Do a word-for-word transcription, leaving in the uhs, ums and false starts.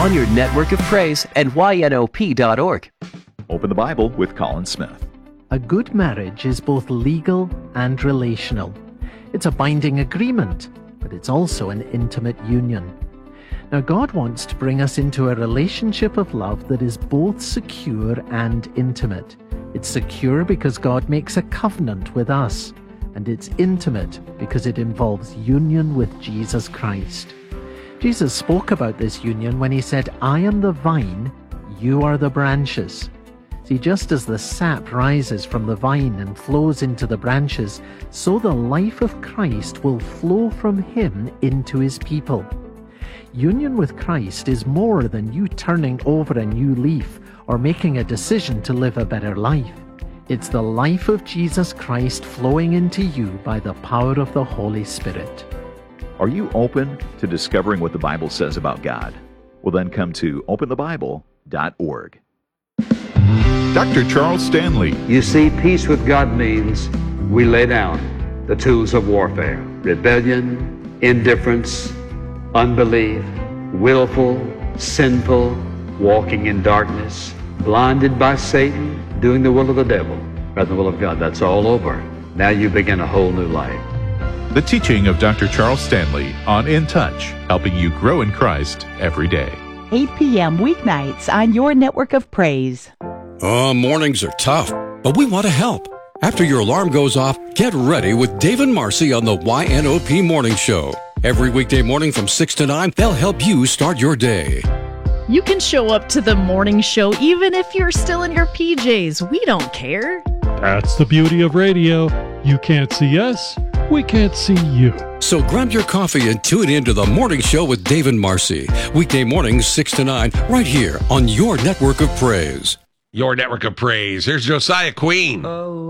on your network of praise and Y N O P dot org. Open the Bible with Colin Smith. A good marriage is both legal and relational. It's a binding agreement, but it's also an intimate union. Now, God wants to bring us into a relationship of love that is both secure and intimate. It's secure because God makes a covenant with us, and it's intimate because it involves union with Jesus Christ. Jesus spoke about this union when he said, "I am the vine, you are the branches." See, just as the sap rises from the vine and flows into the branches, so the life of Christ will flow from him into his people. Union with Christ is more than you turning over a new leaf or making a decision to live a better life. It's the life of Jesus Christ flowing into you by the power of the Holy Spirit. Are you open to discovering what the Bible says about God? Well, then come to open the bible dot org. Doctor Charles Stanley. You see, peace with God means we lay down the tools of warfare: rebellion, indifference, unbelief, willful, sinful, walking in darkness, blinded by Satan, doing the will of the devil rather than the will of God. That's all over. Now you begin a whole new life. The teaching of Doctor Charles Stanley on In Touch, helping you grow in Christ every day. eight p.m. weeknights on your network of praise. Oh, mornings are tough, but we want to help. After your alarm goes off, get ready with Dave and Marcy on the Y N O P Morning Show. Every weekday morning from six to nine, they'll help you start your day. You can show up to the morning show even if you're still in your P Js. We don't care. That's the beauty of radio. You can't see us, we can't see you. So grab your coffee and tune in to the Morning Show with Dave and Marcy. Weekday mornings six to nine, right here on your network of praise. Your network of praise. Here's Josiah Queen. Oh.